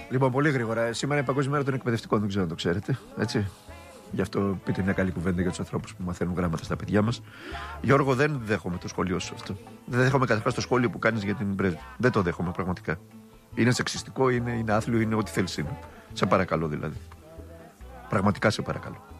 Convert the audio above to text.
Λοιπόν, πολύ γρήγορα. Σήμερα είναι Παγκόσμια Μέρα των Εκπαιδευτικών, δεν ξέρω αν το ξέρετε. Έτσι. Γι' αυτό πείτε μια καλή κουβέντα για τους ανθρώπους που μαθαίνουν γράμματα στα παιδιά μας. Γιώργο, δεν δέχομαι το σχόλιο σου αυτό. Δεν δέχομαι καταρχάς το σχόλιο που κάνεις για την πρέσβη. Δεν το δέχομαι πραγματικά. Είναι σεξιστικό, είναι άθλιο, είναι ό,τι θέλεις είναι. Σε παρακαλώ δηλαδή. Πραγματικά σε παρακαλώ.